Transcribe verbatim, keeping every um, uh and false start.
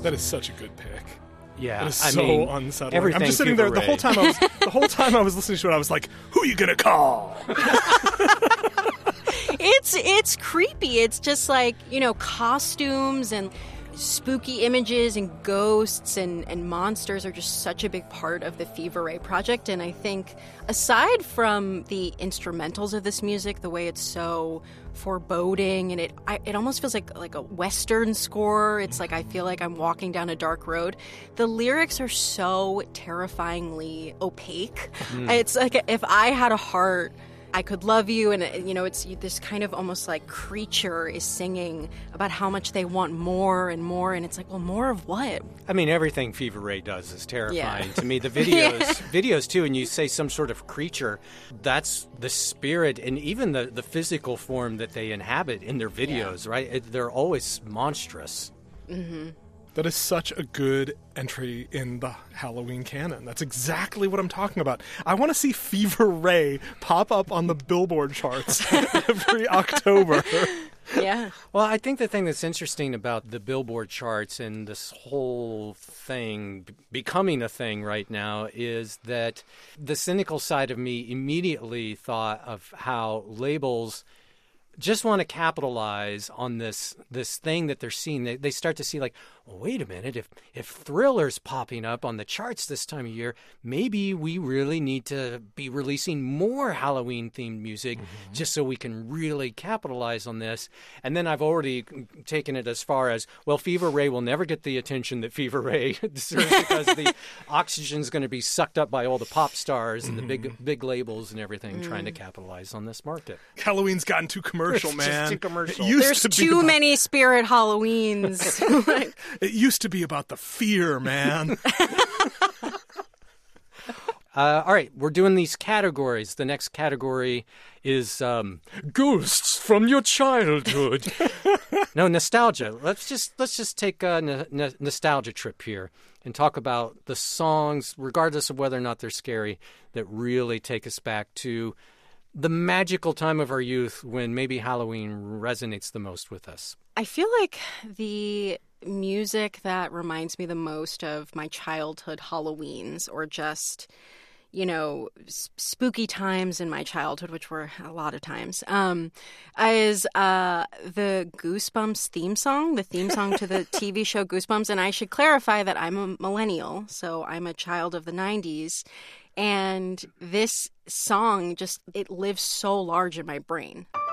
That is such a good pick. Yeah, It is I so mean, unsettling. everything I'm just sitting there Fever the whole Ray. time. I was the whole time I was listening to it. I was like, "Who are you gonna call?" It's it's creepy. It's just like, you know, costumes and spooky images and ghosts and, and monsters are just such a big part of the Fever Ray project. And I think aside from the instrumentals of this music, the way it's so foreboding and it I, it almost feels like like a Western score. It's like I feel like I'm walking down a dark road. The lyrics are so terrifyingly opaque. Mm. It's like if I had a heart, I could love you, and you know, it's this kind of almost like creature is singing about how much they want more and more, and it's like, well, more of what? I mean, everything Fever Ray does is terrifying Yeah. to me. The videos, videos too, and you say some sort of creature, that's the spirit and even the, the physical form that they inhabit in their videos, yeah. right? It, they're always monstrous. Mm-hmm. That is such a good entry in the Halloween canon. That's exactly what I'm talking about. I want to see Fever Ray pop up on the Billboard charts every October. Yeah. Well, I think the thing that's interesting about the Billboard charts and this whole thing b- becoming a thing right now is that the cynical side of me immediately thought of how labels just want to capitalize on this this thing that they're seeing. They, they start to see like, well, wait a minute, if if Thriller's popping up on the charts this time of year, maybe we really need to be releasing more Halloween-themed music mm-hmm. just so we can really capitalize on this. And then I've already taken it as far as, well, Fever Ray will never get the attention that Fever Ray deserves because the oxygen's going to be sucked up by all the pop stars and the big big labels and everything mm. trying to capitalize on this market. Halloween's gotten too commercial, It's man. just too commercial. It used There's to be too about- many Spirit Halloweens. It used to be about the fear, man. Uh, all right, we're doing these categories. The next category is um, ghosts from your childhood. No, nostalgia. Let's just let's just take a n- n- nostalgia trip here and talk about the songs, regardless of whether or not they're scary, that really take us back to the magical time of our youth when maybe Halloween resonates the most with us. I feel like the music that reminds me the most of my childhood Halloweens, or just, you know, s- spooky times in my childhood, which were a lot of times, um, is uh, the Goosebumps theme song, the theme song to the T V show Goosebumps. And I should clarify that I'm a millennial, so I'm a child of the nineties. And this song just, it lives so large in my brain.